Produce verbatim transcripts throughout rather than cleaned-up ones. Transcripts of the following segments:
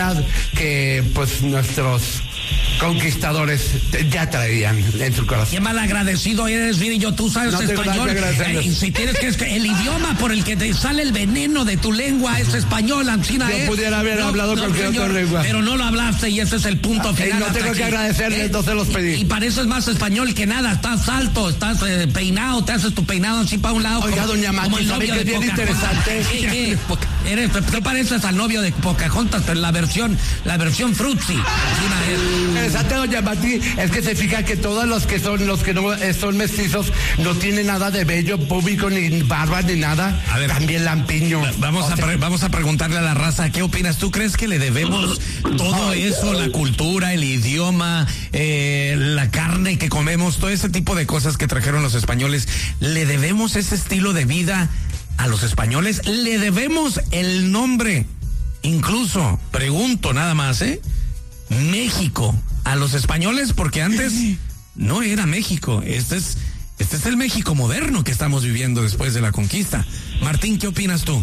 identidad que pues nuestros conquistadores ya traían en su corazón. Qué mal agradecido eres, Virillo, tú sabes no español. Eh, y si tienes que el idioma por el que te sale el veneno de tu lengua es español, Ancina. Yo es. pudiera haber no, hablado no, cualquier señor, otra lengua. Pero no lo hablaste y ese es el punto final. Eh, no tengo que agradecerle, eh, entonces los pedí. Y, y pareces más español que nada, estás alto, estás eh, peinado, te haces tu peinado así para un lado. Oiga, como, doña Mati, ¿sabe que es bien interesante? ¿Qué, qué? Eres, tú pareces al novio de Pocahontas, pero la versión, la versión frutzi. Interesante, doña Mati, es que se fija que todos los que son los que no son mestizos no tienen nada de vello público, ni barba, ni nada. A ver, también lampiño. Vamos, a pre- vamos a preguntarle a la raza, ¿qué opinas? ¿Tú crees que le debemos todo eso, la cultura, el idioma, eh, la carne que comemos, todo ese tipo de cosas que trajeron los españoles? ¿Le debemos ese estilo de vida a los españoles? ¿Le debemos el nombre? Incluso, pregunto nada más, ¿eh? México a los españoles, porque antes no era México. Este es, este es el México moderno que estamos viviendo después de la conquista. Martín, ¿qué opinas tú?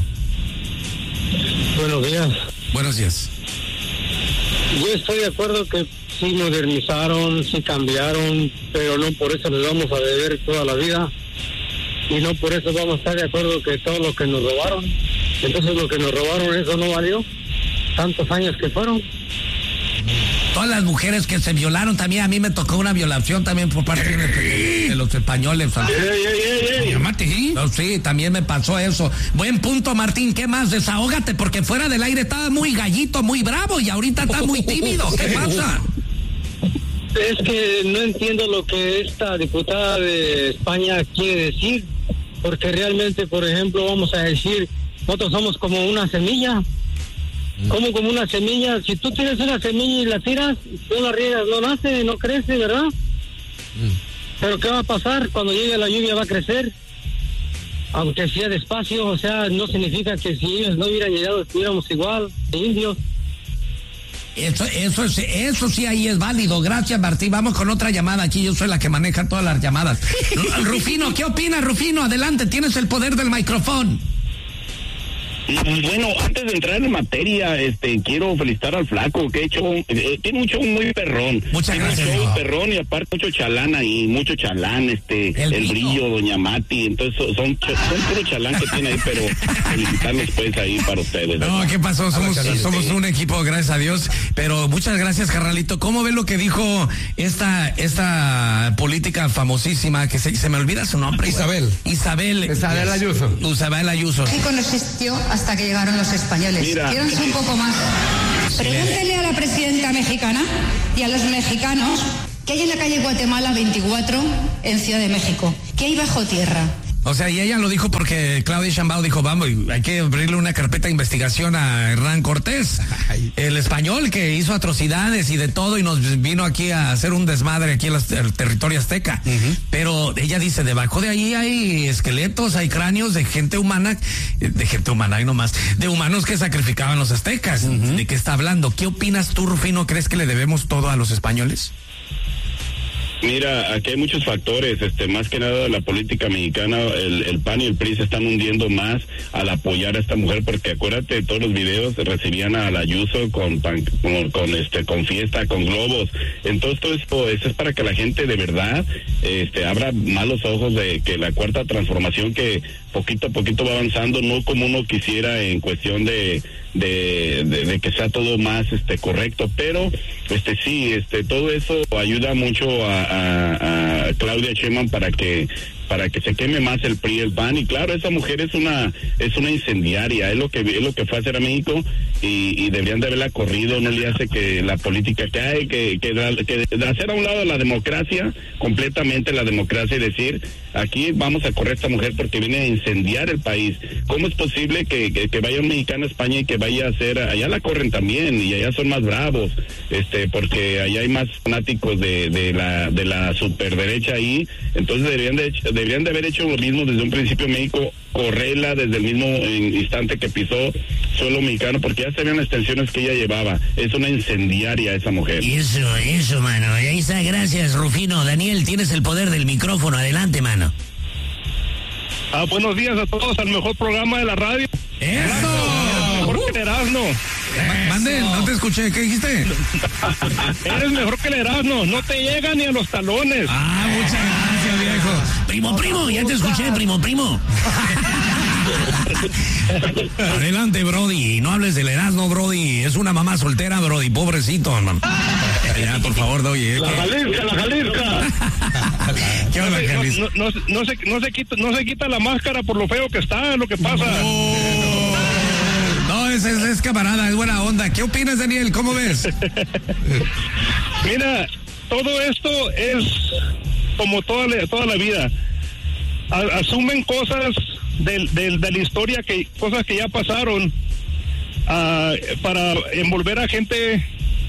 Buenos días. Buenos días. Yo estoy de acuerdo que sí modernizaron, sí cambiaron, pero no por eso les vamos a deber toda la vida. Y no por eso vamos a estar de acuerdo que todo lo que nos robaron, entonces lo que nos robaron, eso no valió tantos años que fueron. Todas las mujeres que se violaron también, a mí me tocó una violación también por parte de, de los españoles. Ey, ey, ey, ey. Mate, ¿sí? No, sí, también me pasó eso. Buen punto, Martín, ¿qué más? Desahógate, porque fuera del aire estaba muy gallito, muy bravo, y ahorita está muy tímido. ¿Qué pasa? Es que no entiendo lo que esta diputada de España quiere decir, porque realmente, por ejemplo, vamos a decir, nosotros somos como una semilla. Como como una semilla, si tú tienes una semilla y la tiras, tú la riegas, no nace, no crece, ¿verdad? Mm. Pero ¿qué va a pasar? Cuando llegue la lluvia va a crecer, aunque sea despacio, o sea, no significa que si ellos no hubieran llegado estuviéramos igual, de indios. Eso, eso, es, eso sí ahí es válido. Gracias, Martín. Vamos con otra llamada aquí. Yo soy la que maneja todas las llamadas. Rufino, ¿qué opinas, Rufino? Adelante, tienes el poder del micrófono. Bueno, antes de entrar en materia, este, quiero felicitar al Flaco, que ha hecho, eh, tiene un show muy perrón. Muchas tiene gracias. Un show perrón y aparte mucho chalán ahí, mucho chalán, este, el, el brillo, doña Mati, entonces son, son puro chalán que tiene ahí, pero felicitarlos pues ahí para ustedes. No, ¿verdad? ¿Qué pasó? Somos, ah, somos un equipo, gracias a Dios, pero muchas gracias, carnalito. ¿Cómo ves lo que dijo esta, esta política famosísima, que se, se me olvida su nombre? Isabel. Isabel. Isabel Ayuso. Isabel Ayuso. México no existió hasta que llegaron los españoles. Quiéranse un poco más. Pregúntele a la presidenta mexicana y a los mexicanos qué hay en la calle Guatemala veinticuatro en Ciudad de México. ¿Qué hay bajo tierra? O sea, y ella lo dijo porque Claudia Sheinbaum dijo, vamos, hay que abrirle una carpeta de investigación a Hernán Cortés, el español que hizo atrocidades y de todo y nos vino aquí a hacer un desmadre aquí en el territorio azteca. Uh-huh. Pero ella dice, debajo de ahí hay esqueletos, hay cráneos de gente humana, de gente humana, hay nomás, de humanos que sacrificaban los aztecas. Uh-huh. ¿De qué está hablando? ¿Qué opinas tú, Rufino? ¿Crees que le debemos todo a los españoles? Mira, aquí hay muchos factores, este, más que nada la política mexicana, el, el P A N y el P R I se están hundiendo más al apoyar a esta mujer, porque acuérdate, todos los videos recibían a la Ayuso con, pan, con, con este, con fiesta, con globos, entonces todo esto, eso es para que la gente de verdad, este, abra más los ojos de que la cuarta transformación que poquito a poquito va avanzando, no como uno quisiera en cuestión de De, de, de que sea todo más este correcto, pero este sí, este todo eso ayuda mucho a, a, a Claudia Sheinbaum para que para que se queme más el P R I y el P A N, y claro, esa mujer es una es una incendiaria, es lo que es lo que fue a hacer a México, y, y deberían de haberla corrido. No le hace que la política que hay, que, que, que de hacer a un lado la democracia, completamente la democracia, y decir, aquí vamos a correr a esta mujer porque viene a incendiar el país. ¿Cómo es posible que, que, que vaya un mexicano a España y que vaya a hacer, allá la corren también, y allá son más bravos, este porque allá hay más fanáticos de, de la de la superderecha ahí, entonces deberían de deberían de haber hecho lo mismo desde un principio en México, correrla desde el mismo instante que pisó suelo mexicano, porque ya sabían las tensiones que ella llevaba. Es una incendiaria esa mujer. Eso, eso, mano. Ahí está, gracias, Rufino. Daniel, tienes el poder del micrófono. Adelante, mano. Ah, buenos días a todos, al mejor programa de la radio. ¡Eso! El mejor Erasmo. Mande, no te escuché, ¿qué dijiste? Eres mejor que el Erasmo, no te llega ni a los talones. Ah, muchas gracias, viejo. Primo, primo, ya te escuché, primo, primo. Adelante, Brody, no hables del Erasmo, Brody. Es una mamá soltera, Brody, pobrecito, man. Ya, por favor, doy. La Jalisca, la Jalisca. ¿Qué onda, no, Jalisca? no, no, no, se, no, se quita, no se quita la máscara por lo feo que está, lo que pasa. No, no es, es, es camarada, es buena onda. ¿Qué opinas, Daniel? ¿Cómo ves? Mira, todo esto es como toda la, toda la vida. A, asumen cosas de, de, de la historia, que cosas que ya pasaron, uh, para envolver a gente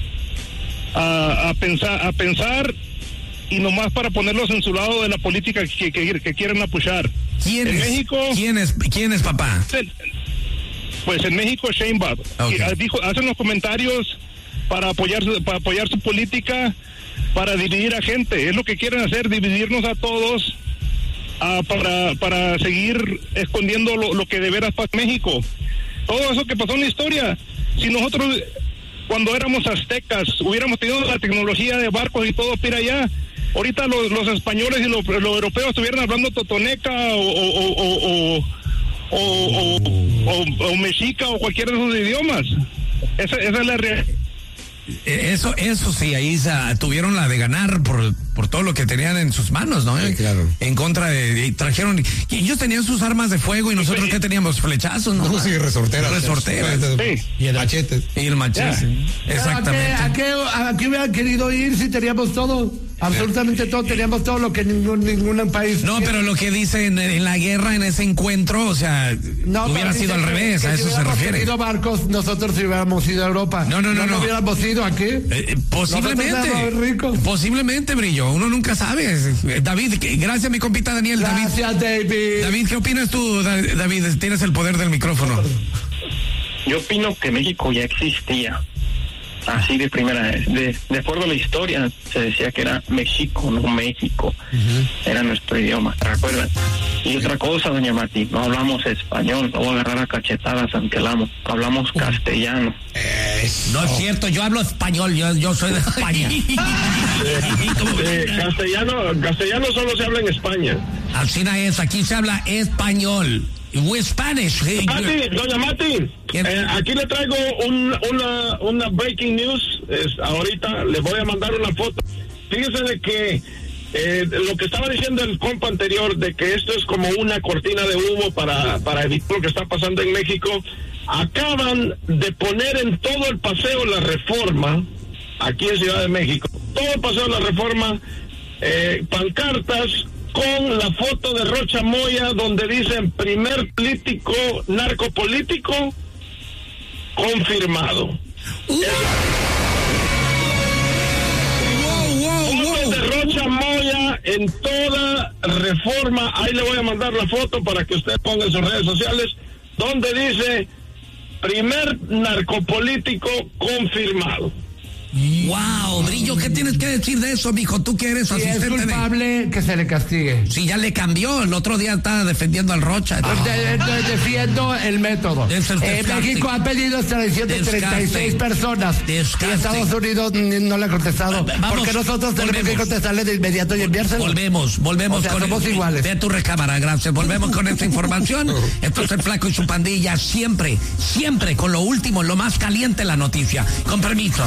a, a pensar a pensar y nomás para ponerlos en su lado de la política que, que, que quieren apoyar. ¿Quién en es? México, ¿Quién es, quién es papá? Pues en México Sheinbaum, okay. dijo, hacen los comentarios para apoyar para apoyar su política, para dividir a gente. Es lo que quieren hacer, dividirnos a todos. Uh, para para seguir escondiendo lo, lo que de veras pasa en México. Todo eso que pasó en la historia. Si nosotros, cuando éramos aztecas, hubiéramos tenido la tecnología de barcos y todo para allá, ahorita los, los españoles y los, los europeos estuvieran hablando totoneca o o o o, o, o, o, o mexica o cualquiera de esos idiomas. Esa, esa es la realidad. Eso, eso sí, ahí se, tuvieron la de ganar por, por todo lo que tenían en sus manos, ¿no? Sí, claro. En contra de, y trajeron, y ellos tenían sus armas de fuego y nosotros sí, ¿qué teníamos? Flechazos, ¿no? No, sí, resorteras. Resorteras. Sí. Y el machete. Y el machete. Sí. Exactamente. ¿A qué, a, qué, ¿A qué hubieran querido ir si teníamos todo? Absolutamente todo, teníamos todo lo que ningún, ningún país. No, pero lo que dicen en, en la guerra, en ese encuentro, o sea, no, hubiera sido al revés, que, que a eso si se refiere. Si hubiéramos barcos, nosotros si hubiéramos ido a Europa. No, no, no. ¿No, no. no. hubiéramos ido aquí? Eh, posiblemente. Posiblemente, Brillo. Uno nunca sabe. David, gracias, mi compita Daniel. Gracias, David. David. David, ¿qué opinas tú, David? Tienes el poder del micrófono. Yo opino que México ya existía. Así de primera vez. De, de acuerdo a la historia, se decía que era México, no México. Uh-huh. Era nuestro idioma, ¿te recuerdas? Y otra cosa, doña Mati, no hablamos español, no voy a agarrar a cachetadas aunque el amo, hablamos uh-huh. castellano. Eso. No es cierto, yo hablo español, yo, yo soy de España. eh, castellano, castellano solo se habla en España. Así no es, aquí se habla español. We Spanish. Mati, doña Mati, eh, aquí le traigo un, una, una breaking news. Es, ahorita le voy a mandar una foto. Fíjese de que eh, lo que estaba diciendo el compa anterior, de que esto es como una cortina de humo para, para evitar lo que está pasando en México. Acaban de poner en todo el Paseo La Reforma, aquí en Ciudad de México, todo el Paseo La Reforma, eh, pancartas con la foto de Rocha Moya, donde dicen primer político narcopolítico confirmado. Uh. Wow, wow, wow. De Rocha Moya en toda Reforma, ahí le voy a mandar la foto para que usted ponga en sus redes sociales, donde dice primer narcopolítico confirmado. Wow, Brillo, ¿qué tienes que decir de eso, mijo? Tú que eres si asistente. Si es culpable, de... que se le castigue. Si ya le cambió, el otro día estaba defendiendo al Rocha. Oh. De, de, de, defiendo el método. Eh, México ha pedido extradición de treinta y seis personas. Descaste. Y Estados Unidos no le ha contestado. Vamos, porque nosotros tenemos volvemos. que contestarle de inmediato y enviárselo. Volvemos, volvemos. O sea, con somos el, iguales. Ve a tu recámara, gracias. Volvemos con esta información. Esto es el Flaco y su pandilla. Siempre, siempre con lo último, lo más caliente la noticia. Con permiso.